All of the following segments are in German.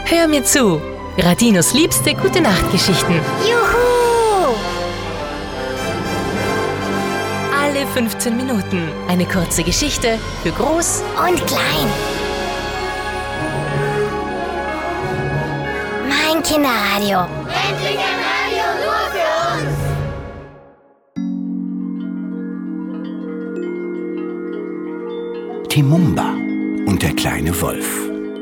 Hör mir zu. Radinos liebste Gute-Nacht-Geschichten. Juhu! Alle 15 Minuten eine kurze Geschichte für Groß Und klein. Mein Kinderradio. Endlich ein Radio nur für uns. Timumba und der kleine Wolf.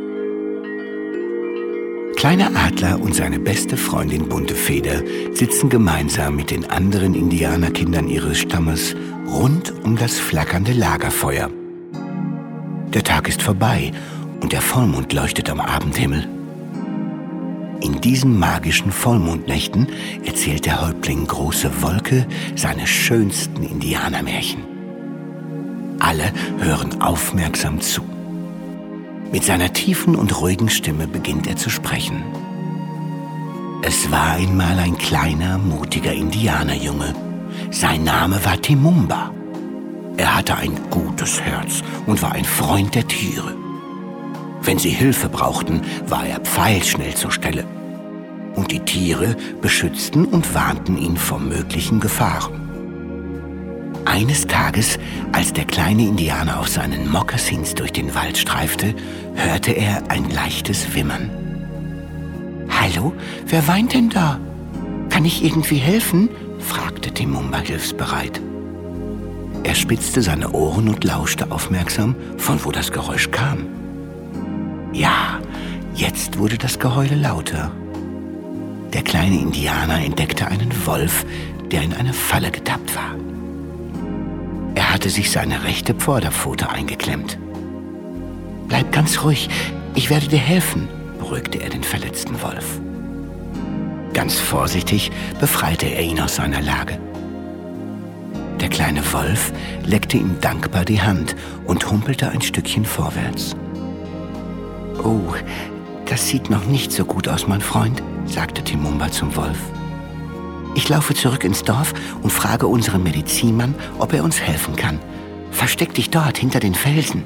Kleiner Adler und seine beste Freundin Bunte Feder sitzen gemeinsam mit den anderen Indianerkindern ihres Stammes rund um das flackernde Lagerfeuer. Der Tag ist vorbei und der Vollmond leuchtet am Abendhimmel. In diesen magischen Vollmondnächten erzählt der Häuptling Große Wolke seine schönsten Indianermärchen. Alle hören aufmerksam zu. Mit seiner tiefen und ruhigen Stimme beginnt er zu sprechen. Es war einmal ein kleiner, mutiger Indianerjunge. Sein Name war Timumba. Er hatte ein gutes Herz und war ein Freund der Tiere. Wenn sie Hilfe brauchten, war er pfeilschnell zur Stelle. Und die Tiere beschützten und warnten ihn vor möglichen Gefahren. Eines Tages, als der kleine Indianer auf seinen Mokassins durch den Wald streifte, hörte er ein leichtes Wimmern. »Hallo, wer weint denn da? Kann ich irgendwie helfen?« fragte Timumba hilfsbereit. Er spitzte seine Ohren und lauschte aufmerksam, von wo das Geräusch kam. Ja, jetzt wurde das Geheule lauter. Der kleine Indianer entdeckte einen Wolf, der in eine Falle getappt war. Er hatte sich seine rechte Vorderpfote eingeklemmt. »Bleib ganz ruhig, ich werde dir helfen«, beruhigte er den verletzten Wolf. Ganz vorsichtig befreite er ihn aus seiner Lage. Der kleine Wolf leckte ihm dankbar die Hand und humpelte ein Stückchen vorwärts. »Oh, das sieht noch nicht so gut aus, mein Freund«, sagte Timumba zum Wolf. »Ich laufe zurück ins Dorf und frage unseren Medizinmann, ob er uns helfen kann. Versteck dich dort hinter den Felsen.«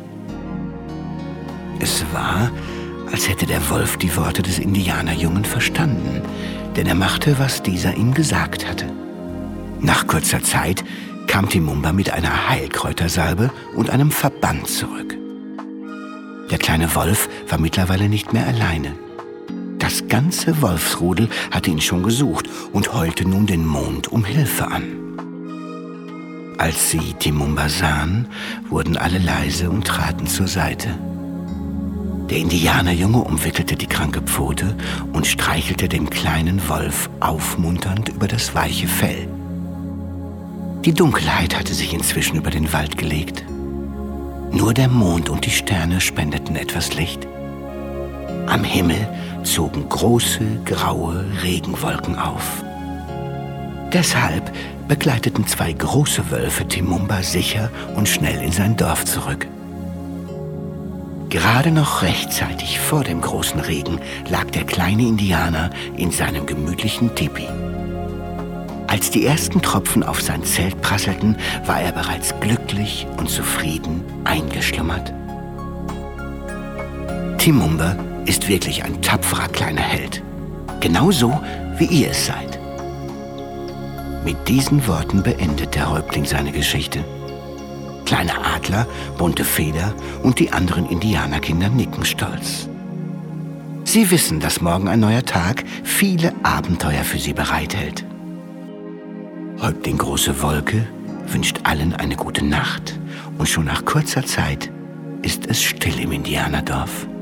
Es war, als hätte der Wolf die Worte des Indianerjungen verstanden, denn er machte, was dieser ihm gesagt hatte. Nach kurzer Zeit kam Timumba mit einer Heilkräutersalbe und einem Verband zurück. Der kleine Wolf war mittlerweile nicht mehr alleine. Das ganze Wolfsrudel hatte ihn schon gesucht und heulte nun den Mond um Hilfe an. Als sie Timumba sahen, wurden alle leise und traten zur Seite. Der Indianerjunge umwickelte die kranke Pfote und streichelte dem kleinen Wolf aufmunternd über das weiche Fell. Die Dunkelheit hatte sich inzwischen über den Wald gelegt. Nur der Mond und die Sterne spendeten etwas Licht. Am Himmel zogen große, graue Regenwolken auf. Deshalb begleiteten zwei große Wölfe Timumba sicher und schnell in sein Dorf zurück. Gerade noch rechtzeitig vor dem großen Regen lag der kleine Indianer in seinem gemütlichen Tipi. Als die ersten Tropfen auf sein Zelt prasselten, war er bereits glücklich und zufrieden eingeschlummert. Timumba ist wirklich ein tapferer kleiner Held. Genauso, wie ihr es seid. Mit diesen Worten beendet der Häuptling seine Geschichte. Kleiner Adler, Bunte Feder und die anderen Indianerkinder nicken stolz. Sie wissen, dass morgen ein neuer Tag viele Abenteuer für sie bereithält. Häuptling Große Wolke wünscht allen eine gute Nacht und schon nach kurzer Zeit ist es still im Indianerdorf.